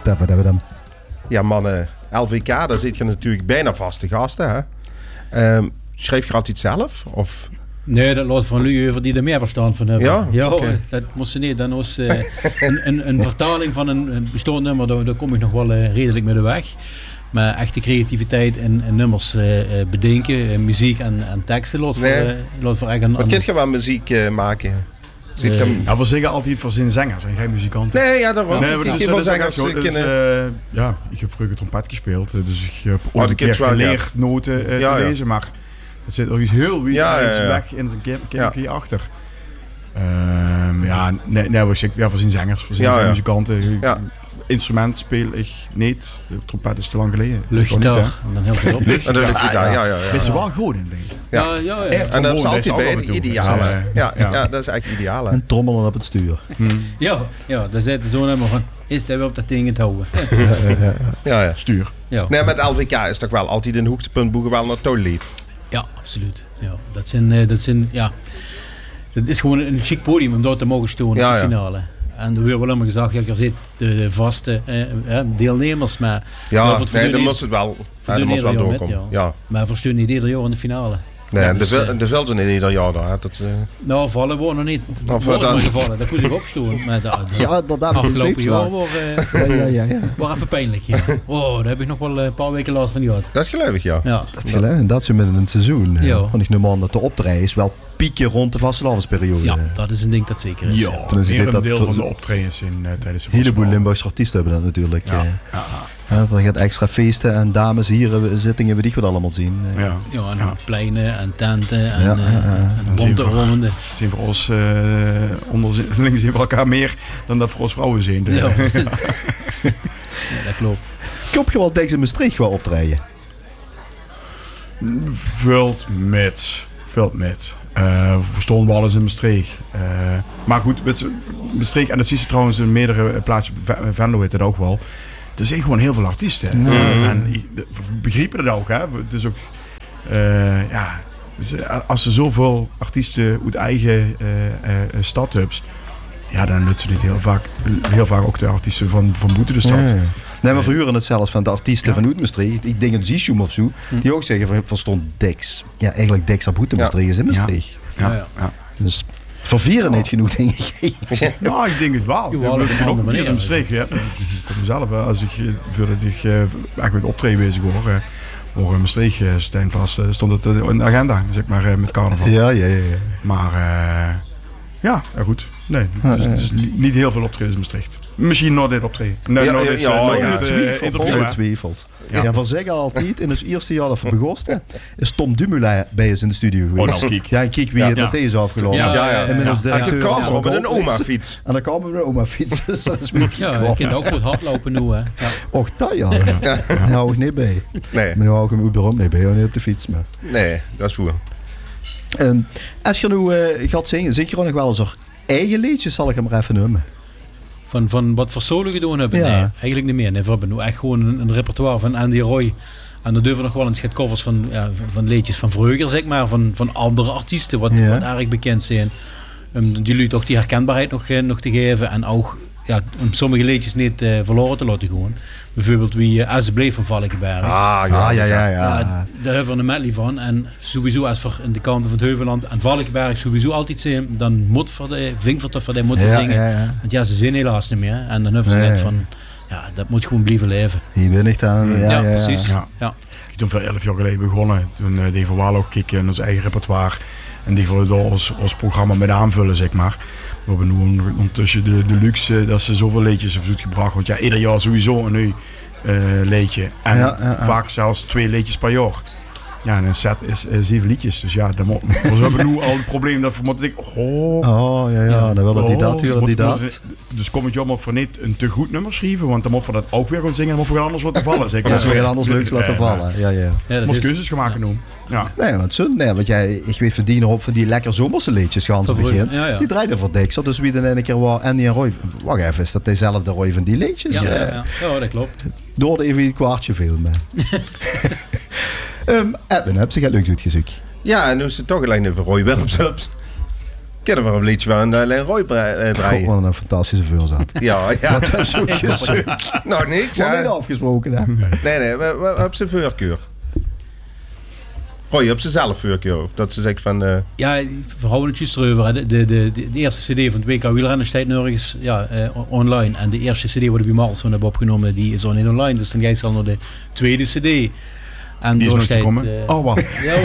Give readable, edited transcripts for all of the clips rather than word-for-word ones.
Ja, mannen, LVK, daar zit je natuurlijk bijna vaste gasten, hè? Schreef je altijd zelf? Of... Nee, dat laat van jullie over die er meer verstand van hebben. Ja, okay. Dat moest ze niet. Dan was een vertaling van een bestaand nummer, daar kom ik nog wel redelijk mee de weg. Maar echte creativiteit en nummers bedenken, muziek en teksten, laat voor echt een... Maar kun je wel muziek maken? We zeggen altijd voor zangers, zijn geen muzikanten. Nee, ja, daarom. Nee, maar ik heb vroeger trompet gespeeld, dus ik heb ooit een keer geleerd noten te lezen, maar het zit nog iets heel weg in het keer achter. Voor zangers, voor muzikanten. Ja. Instrument speel ik niet. De trompet is te lang geleden. Luchtgitaar. En dan heel veel op. Dat is wel goed in, denk ik. Ja. En dat is altijd bij de ideale. Ja, dat is eigenlijk ideale. En trommelen op het stuur. Ja, daar zitten zo helemaal van, is hij wel op dat ding het houden? Ja. Stuur. Ja. Nee, met LVK is toch wel altijd een hoogtepunt boeken wel naar Toonlief. Ja, absoluut. Ja, dat is gewoon een chic podium om daar te mogen staan in de finale. En we hebben wel allemaal gezegd, er zitten de vaste deelnemers, maar... Ja, dan moest het wel doorkomen. Ja. Maar voor steun niet ieder jaar in de finale. Nee, en er zal ze niet ieder jaar daar. Nou, vallen we nog niet. Vallen, dat moet ik opstoen. Dat afgelopen jaar was even pijnlijk. Ja. Daar heb ik nog wel een paar weken last van gehad. Dat is gelukkig, ja. Dat is gelukkig. En dat is midden in het seizoen. Want ik neem aan dat de optreden is wel pieken rond de vastelavondsperiode. Ja, dat is een ding dat zeker is. Ja, een deel van de optredens tijdens de een heleboel Limburgse artiesten hebben dat natuurlijk. Dan gaat extra feesten en dames hier zittingen, weet ik wat allemaal zien. En pleinen en tenten en bonte ronden. Zien voor ons onderling zien voor elkaar meer dan dat voor ons vrouwen zien. Ja, dat klopt. Koop je wel diks in Maastricht wel optreden? Vult met. We stonden wel eens in Maastricht. Maar goed, Maastricht, en dat zie je trouwens in meerdere plaatsen, Venlo weet het ook wel. Er zijn gewoon heel veel artiesten. En we begrijpen het ook. Hè. Het is ook als er zoveel artiesten uit eigen stad hebben, dan nutsen dit heel vaak ook de artiesten van buiten de stad. Nee, we verhuren het zelfs van de artiesten van Maastricht. Ik denk een Zischum of zo. Die ook zeggen van stond Dex. Ja, eigenlijk Dex aan Boete Maastricht is in Maastricht. Ja. Dus vervieren niet genoeg, denk ik. Ja, ik denk het wel. Ik heb ook vier in Maastricht. Ik heb mezelf, als ik echt met optreden bezig hoor. Voor Maastricht stond het in de agenda, zeg maar, met carnaval. Ja. Maar goed. Nee, dus niet heel veel optredens in Maastricht. Misschien nog dit optreden. Ongetwijfeld. Ja, van zeggen altijd, in het eerste jaar dat we begonnen, is Tom Dumoulin bij ons in de studio geweest. En kijk wie het met deze afgelopen. En toen kwamen we met een oma-fiets. En dan kwamen we met een oma-fiets. Dus dat is je kunt ook goed hardlopen nu, hè. Och, dat ja. Daar hou ik niet bij. Nee. Maar nu hou ik hem überhaupt niet bij, niet op de fiets. Maar. Nee, dat is goed. Als je nu gaat zingen, zing je nog wel eens eigen liedjes, zal ik hem maar even noemen. Van wat voor solo gedaan hebben? Nee, eigenlijk niet meer. Nee, we hebben nu echt gewoon een repertoire van Andy Roy. En dan durven we nog wel eens covers van liedjes van vroeger, zeg maar. Van andere artiesten, wat eigenlijk bekend zijn. Die jullie toch die herkenbaarheid nog te geven. En ook om sommige liedjes niet verloren te laten gaan. Bijvoorbeeld wie Alsjeblieft van Valkenberg. Daar hebben we een medley van. En sowieso als we in de kanten van het Heuveland en Valkenberg sowieso altijd zijn, dan moet Vinkvert of voor moeten zingen. Want ze zijn helaas niet meer. En dan hebben ze net van, dat moet gewoon blijven leven. Hier ben ik dan. Precies. Ja. Ik toen voor 11 jaar geleden begonnen. Toen deed van Waal ook kijken in ons eigen repertoire. En die wilden door ons programma met aanvullen, zeg maar. We hebben nu ondertussen de luxe dat ze zoveel liedjes hebben gebracht. Want ieder jaar sowieso een nieuw liedje. En vaak zelfs 2 liedjes per jaar. Ja, en een set is 7 liedjes. Dus we hebben nu al het probleem dat we moeten denken... dan willen die dat, die dat. Dus kom het jammer voor niet een te goed nummer schrijven, want dan moeten we dat ook weer gaan zingen en moeten we anders laten vallen. Zeker. Dat is weer anders leuks laten vallen. Ja, moet keuzes gemaakt doen. Ja. Nee, want ik weet van die lekker zomerse liedjes gaan ze beginnen. Die draaiden voor Dixer, dus wie dan een keer waar Andy en Roy... Wacht even, is dat dezelfde Roy van die liedjes? Ja, dat klopt. Door even een kwartje filmen. Edwin, heb je leuk uitgezocht? Ja, en nu is het toch alleen even Roy Willems. Kunnen we een liedje van een Roy draaien? Wat een fantastische veel zat. Ja. Wat heb je zo gezegd? Nou, niks. Wat niet afgesproken, hè? Nee, we hebben zijn voorkeur. Roy, je hebt ze zelf voorkeur. Dat ze zegt van... Ja, we houden het juist erover. De eerste cd van het WK wielrennen staat nergens online. En de eerste cd wat we bij Marathon hebben opgenomen, die is nog niet online. Dus dan ga je al naar de tweede cd. En die is nog gekomen? Wat?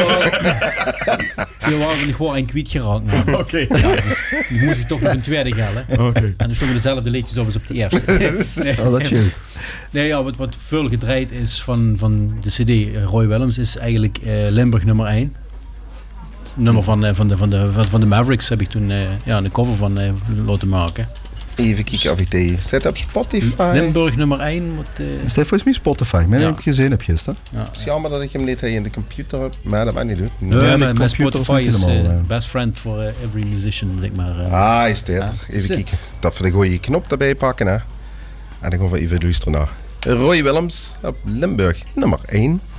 Die waren nog gewoon een kwijt geraakt. Oké. Ja, dus die moest ik toch nog een tweede gaan. Okay. En dan stonden dezelfde liedjes op als op de eerste. Oh, dat shit. Nee, ja, wat veel gedraaid is van de cd Roy Willems is eigenlijk Limburg nummer 1. Nummer van de Mavericks heb ik toen een cover van laten maken. Even kijken of ik die zet op Spotify. Limburg nummer 1. Is dat volgens mij Spotify? Maar heb ik gezien heb gisteren. Ja. Het is jammer dat ik hem niet in de computer heb, maar dat mag niet doen. Nee, maar Spotify is best friend for every musician, zeg maar. Is dit. Even kijken. Dat we de goede knop erbij pakken, hè. En dan gaan we even luisteren naar Roy Willems op Limburg nummer 1.